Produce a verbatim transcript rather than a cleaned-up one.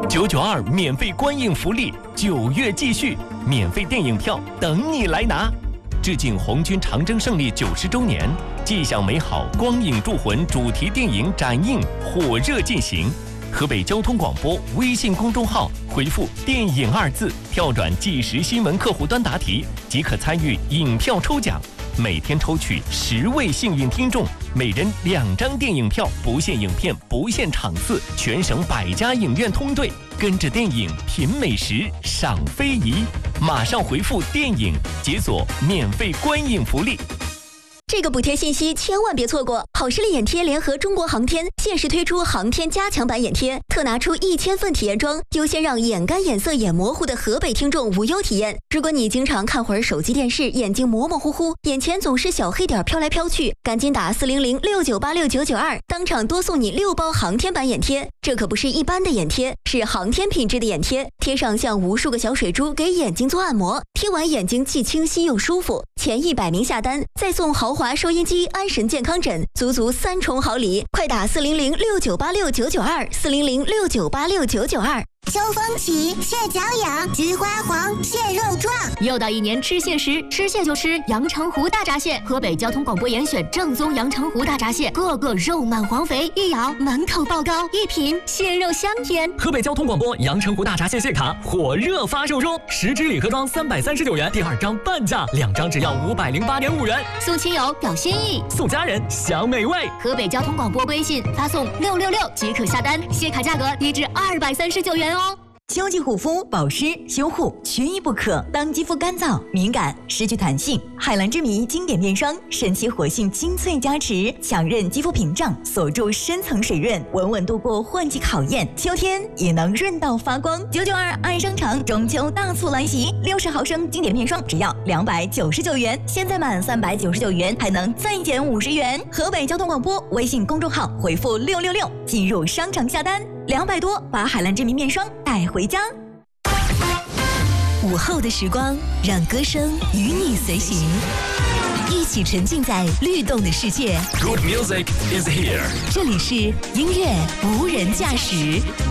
九九二免费观影福利，九月继续，免费电影票等你来拿。致敬红军长征胜利九十周年，纪享美好光影铸魂主题电影展映火热进行。河北交通广播微信公众号回复“电影”二字，跳转即时新闻客户端答题，即可参与影票抽奖。每天抽取十位幸运听众，每人两张电影票，不限影片，不限场次，全省百家影院通兑，跟着电影品美食，赏非遗。马上回复“电影”，解锁免费观影福利。 这个补贴信息千万别错过！好视力眼贴联合中国航天限时推出航天加强版眼贴，特拿出一千份体验装，优先让眼干、眼涩、眼模糊的河北听众无忧体验。如果你经常看会儿手机电视，眼睛模模糊糊，眼前总是小黑点飘来飘去，赶紧打四零零六九八六九九二，当场多送你六包航天版眼贴。这可不是一般的眼贴，是航天品质的眼贴，贴上像无数个小水珠，给眼睛做按摩，贴完眼睛既清晰又舒服。前一百名下单，再送豪华收音机、安神健康枕，足足三重好礼！快打四零零六九八六九九二，四零零六九八六九九二。 秋风起，蟹脚痒，菊花黄，蟹肉壮。 又到一年吃蟹时，吃蟹就吃阳澄湖大闸蟹。河北交通广播严选正宗阳澄湖大闸蟹，个个肉满黄肥，一咬满口爆膏，一品蟹肉香甜。 河北交通广播阳澄湖大闸蟹蟹卡火热发售中，十支礼盒装三百三十九元，第二张半价，两张只要五百零八点五元。 送亲友表心意， 送家人享美味。 河北交通广播微信发送六六六即可下单，蟹卡价格低至二百三十九元哦。 秋季护肤保湿修护缺一不可。当肌肤干燥、敏感、失去弹性，海蓝之谜经典面霜神奇活性精粹加持，强韧肌肤屏障，锁住深层水润，稳稳度过换季考验。秋天也能润到发光。九九二爱商场中秋大促来袭，六十毫升经典面霜只要两百九十九元，现在满三百九十九元还能再减五十元。河北交通广播微信公众号回复六六六进入商场下单。两百多，把海蓝之谜面霜带回家。 午后的时光，让歌声与你随行，一起沉浸在律动的世界。 Good music is here。 这里是音乐无人驾驶。